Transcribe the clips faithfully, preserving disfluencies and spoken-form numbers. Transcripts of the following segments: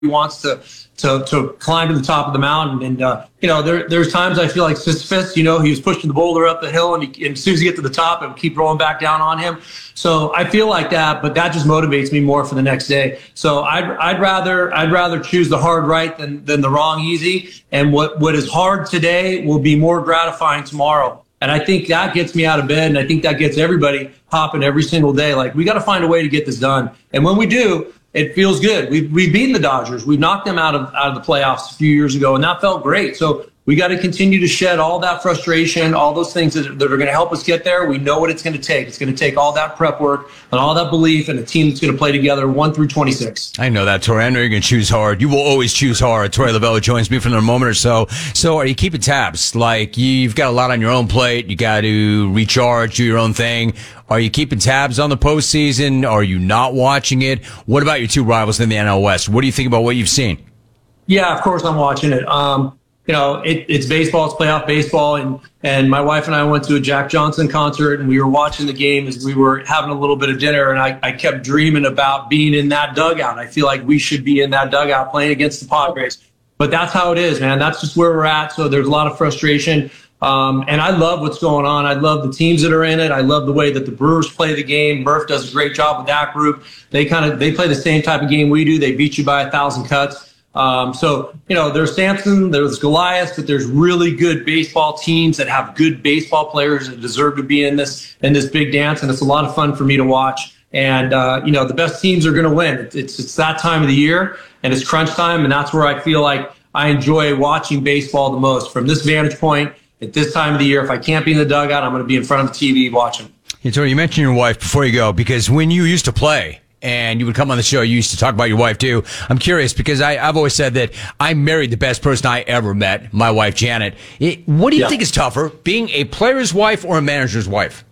wants to to to climb to the top of the mountain. And uh, you know, there there's times I feel like Sisyphus. You know, he was pushing the boulder up the hill, and, he, and as soon as he get to the top, it would keep rolling back down on him. So I feel like that, but that just motivates me more for the next day. So I'd I'd rather I'd rather choose the hard right than than the wrong easy. And what what is hard today will be more gratifying tomorrow. And I think that gets me out of bed, and I think that gets everybody hopping every single day. Like, we got to find a way to get this done. And when we do, it feels good. We've, we've beaten the Dodgers. We've knocked them out of out of the playoffs a few years ago, and that felt great. So we got to continue to shed all that frustration, all those things that, that are going to help us get there. We know what it's going to take. It's going to take all that prep work and all that belief and a team that's going to play together one through twenty-six. I know that, Torey. I know you're going to choose hard. You will always choose hard. Torey Lovullo joins me for a moment or so. So are you keeping tabs? Like, you've got a lot on your own plate. You got to recharge, do your own thing. Are you keeping tabs on the postseason? Are you not watching it? What about your two rivals in the N L West? What do you think about what you've seen? Yeah, of course I'm watching it. Um, You know, it, it's baseball, it's playoff baseball. And, and my wife and I went to a Jack Johnson concert, and we were watching the game as we were having a little bit of dinner. And I, I kept dreaming about being in that dugout. I feel like we should be in that dugout playing against the Padres. But that's how it is, man. That's just where we're at. So there's a lot of frustration. Um, and I love what's going on. I love the teams that are in it. I love the way that the Brewers play the game. Murph does a great job with that group. They kind of they play the same type of game we do. They beat you by a thousand cuts. Um, so, you know, there's Samson, there's Goliath, but there's really good baseball teams that have good baseball players that deserve to be in this, in this big dance. And it's a lot of fun for me to watch. And, uh, you know, the best teams are going to win. It's, it's, it's that time of the year, and it's crunch time. And that's where I feel like I enjoy watching baseball the most from this vantage point at this time of the year. If I can't be in the dugout, I'm going to be in front of the T V watching. Hey, Torey, you mentioned your wife before you go, because when you used to play, and you would come on the show, you used to talk about your wife too. I'm curious, because I, I've always said that I married the best person I ever met, my wife, Janet. It, what do you yeah. think is tougher, being a player's wife or a manager's wife?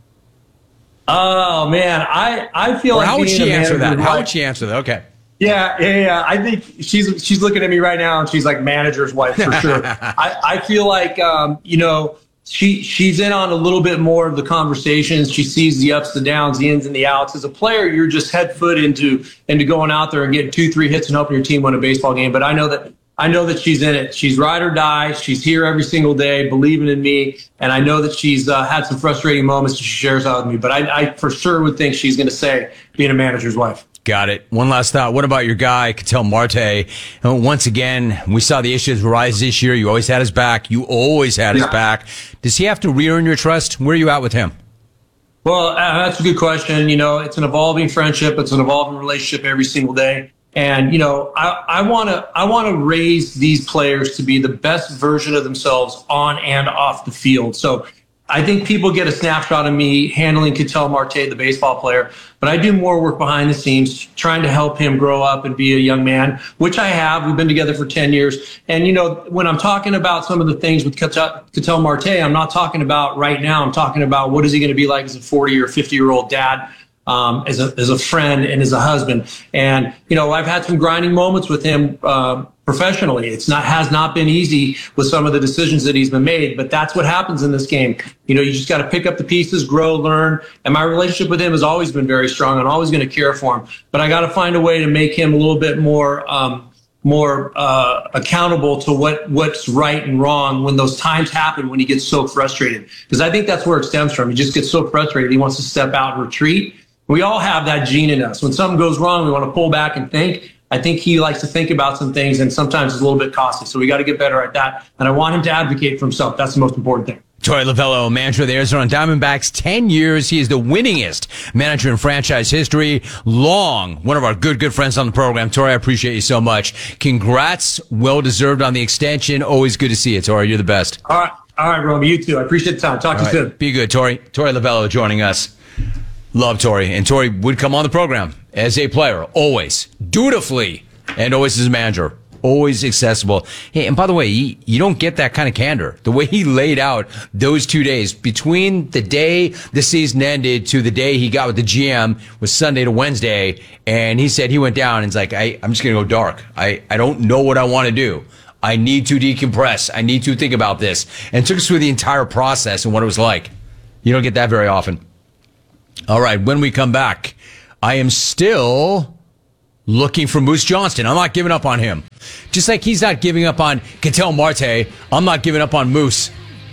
Oh, man, I, I feel or like how would she answer that? Wife. How would she answer that? Okay. Yeah, yeah, yeah. I think she's she's looking at me right now, and she's like manager's wife for sure. I, I feel like, um, you know, She she's in on a little bit more of the conversations. She sees the ups, the downs, the ins and the outs. As a player, you're just head foot into into going out there and getting two, three hits and helping your team win a baseball game. But I know that I know that she's in it. She's ride or die. She's here every single day, believing in me. And I know that she's uh, had some frustrating moments that she shares out with me. But I, I for sure would think she's going to say being a manager's wife. Got it. One last thought. What about your guy, Ketel Marte? And once again, we saw the issues rise this year. You always had his back. You always had his yeah. back. Does he have to re-earn your trust? Where are you at with him? Well, uh, that's a good question. You know, it's an evolving friendship. It's an evolving relationship every single day. And, you know, I, I want to I want to raise these players to be the best version of themselves on and off the field. So I think people get a snapshot of me handling Ketel Marte, the baseball player, but I do more work behind the scenes, trying to help him grow up and be a young man, which I have. We've been together for ten years. And, you know, when I'm talking about some of the things with Ketel, Ketel Marte, I'm not talking about right now. I'm talking about what is he going to be like as a forty or fifty year old dad, um, as a, as a friend and as a husband. And, you know, I've had some grinding moments with him, uh, professionally. It's not, has not been easy with some of the decisions that he's been made, but that's what happens in this game. You know, you just got to pick up the pieces, grow, learn. And my relationship with him has always been very strong. I'm always going to care for him, but I got to find a way to make him a little bit more, um, more, uh, accountable to what, what's right and wrong when those times happen, when he gets so frustrated. Because I think that's where it stems from. He just gets so frustrated. He wants to step out and retreat. We all have that gene in us. When something goes wrong, we want to pull back and think. I think he likes to think about some things, and sometimes it's a little bit costly. So we got to get better at that. And I want him to advocate for himself. That's the most important thing. Torey Lovullo, manager of the Arizona Diamondbacks, ten years. He is the winningest manager in franchise history. Long, one of our good, good friends on the program. Torey, I appreciate you so much. Congrats. Well-deserved on the extension. Always good to see you, Torey. You're the best. All right. All right, Romy. You too. I appreciate the time. Talk to you soon. Be good, Torey. Torey Lovullo joining us. Love Torey. And Torey would come on the program as a player, always, dutifully, and always as a manager. Always accessible. Hey, and by the way, you, you don't get that kind of candor. The way he laid out those two days between the day the season ended to the day he got with the G M was Sunday to Wednesday. And he said he went down and he's like, I, I'm just going to go dark. I, I don't know what I want to do. I need to decompress. I need to think about this. And took us through the entire process and what it was like. You don't get that very often. All right. When we come back, I am still looking for Moose Johnston. I'm not giving up on him. Just like he's not giving up on Ketel Marte, I'm not giving up on Moose.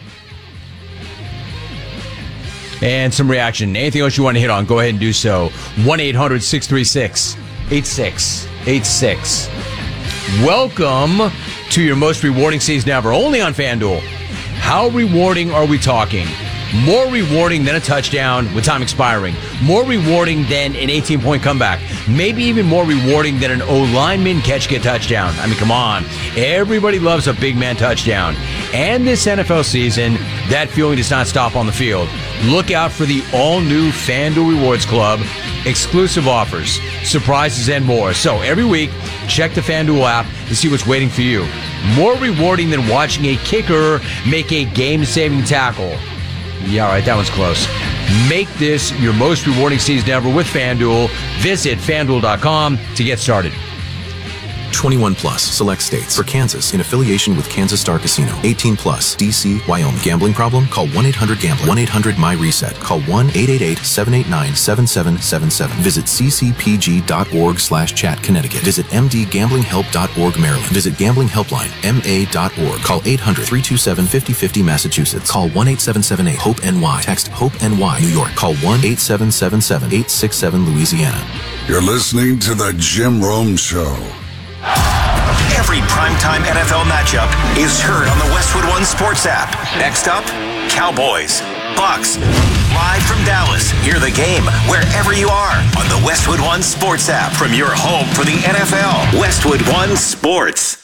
And some reaction. Anything else you want to hit on, go ahead and do so. one eight hundred six three six eight six eight six. Welcome to your most rewarding season ever, only on FanDuel. How rewarding are we talking? More rewarding than a touchdown with time expiring. More rewarding than an eighteen-point comeback. Maybe even more rewarding than an O-lineman catch-get touchdown. I mean, come on. Everybody loves a big man touchdown. And this N F L season, that feeling does not stop on the field. Look out for the all-new FanDuel Rewards Club. Exclusive offers, surprises, and more. So every week, check the FanDuel app to see what's waiting for you. More rewarding than watching a kicker make a game-saving tackle. Yeah, all right, that one's close. Make this your most rewarding season ever with FanDuel. Visit FanDuel dot com to get started. twenty-one plus, select states. For Kansas, in affiliation with Kansas Star Casino. eighteen plus, D C, Wyoming. Gambling problem? Call one eight hundred gambler. one eight hundred M Y reset. Call one eight eight eight seven eight nine seven seven seven seven. Visit c c p g dot org slash chat Connecticut. Visit m d gambling help dot org Maryland. Visit Gambling Helpline, M A dot org. Call eight hundred three two seven five zero five zero Massachusetts. Call one eight seven seven eight hope N Y. Text HOPE N Y New York. Call one eight seven seven seven eight six seven Louisiana. You're listening to The Jim Rome Show. Every primetime N F L matchup is heard on the Westwood One Sports app. Next up, Cowboys, Bucks. Live from Dallas, hear the game wherever you are on the Westwood One Sports app from your home for the N F L. Westwood One Sports.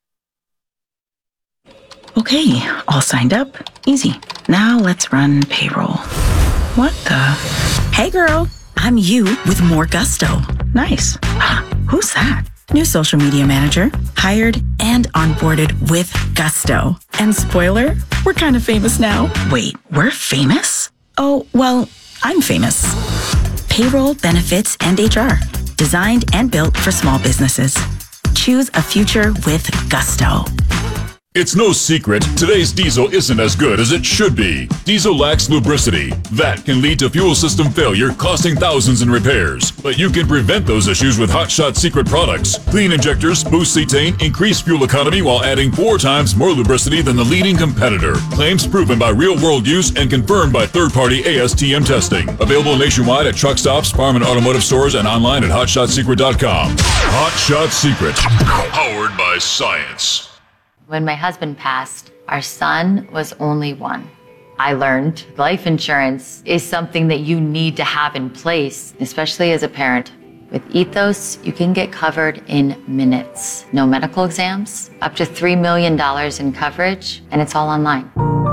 Okay, all signed up. Easy. Now let's run payroll. What the? Hey girl, I'm you with more gusto. Nice. Who's that? New social media manager, hired and onboarded with gusto. And spoiler, we're kind of famous now. Wait, we're famous? Oh, well, I'm famous. Payroll, benefits, and H R. Designed and built for small businesses. Choose a future with gusto. It's no secret, today's diesel isn't as good as it should be. Diesel lacks lubricity. That can lead to fuel system failure, costing thousands in repairs. But you can prevent those issues with Hot Shot Secret products. Clean injectors, boost cetane, increase fuel economy while adding four times more lubricity than the leading competitor. Claims proven by real-world use and confirmed by third-party A S T M testing. Available nationwide at truck stops, farm and automotive stores, and online at hot shot secret dot com. Hot Shot Secret, powered by science. When my husband passed, our son was only one. I learned life insurance is something that you need to have in place, especially as a parent. With Ethos, you can get covered in minutes. No medical exams, up to three million dollars in coverage, and it's all online.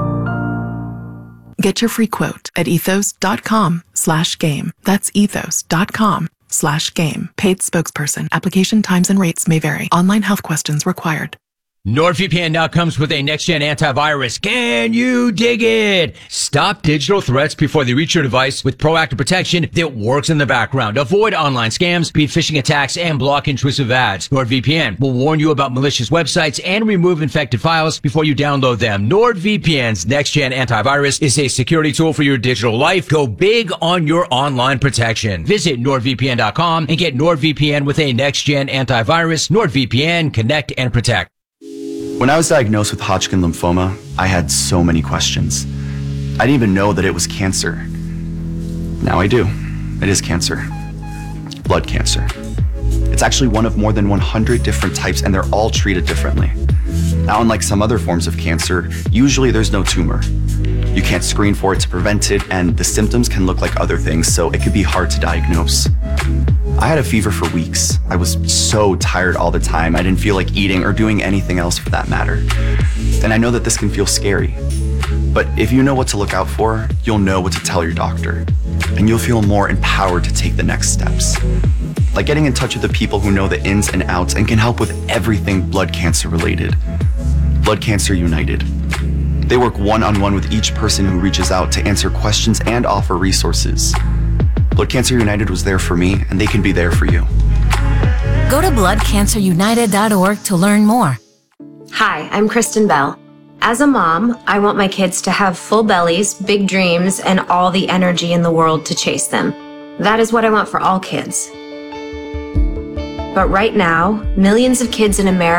Get your free quote at ethos dot com slash game. That's ethos dot com slash game. Paid spokesperson. Application times and rates may vary. Online health questions required. NordVPN now comes with a next-gen antivirus. Can you dig it? Stop digital threats before they reach your device with proactive protection that works in the background. Avoid online scams, beat phishing attacks, and block intrusive ads. NordVPN will warn you about malicious websites and remove infected files before you download them. NordVPN's next-gen antivirus is a security tool for your digital life. Go big on your online protection. Visit nord V P N dot com and get NordVPN with a next-gen antivirus. NordVPN, connect and protect. When I was diagnosed with Hodgkin lymphoma, I had so many questions. I didn't even know that it was cancer. Now I do. It is cancer. Blood cancer. It's actually one of more than one hundred different types, and they're all treated differently. Now, unlike some other forms of cancer, usually there's no tumor. You can't screen for it to prevent it, and the symptoms can look like other things, so it could be hard to diagnose. I had a fever for weeks. I was so tired all the time. I didn't feel like eating or doing anything else for that matter. And I know that this can feel scary. But if you know what to look out for, you'll know what to tell your doctor. And you'll feel more empowered to take the next steps. Like getting in touch with the people who know the ins and outs and can help with everything blood cancer related. Blood Cancer United. They work one-on-one with each person who reaches out to answer questions and offer resources. Blood Cancer United was there for me, and they can be there for you. Go to blood cancer united dot org to learn more. Hi, I'm Kristen Bell. As a mom, I want my kids to have full bellies, big dreams, and all the energy in the world to chase them. That is what I want for all kids. But right now, millions of kids in America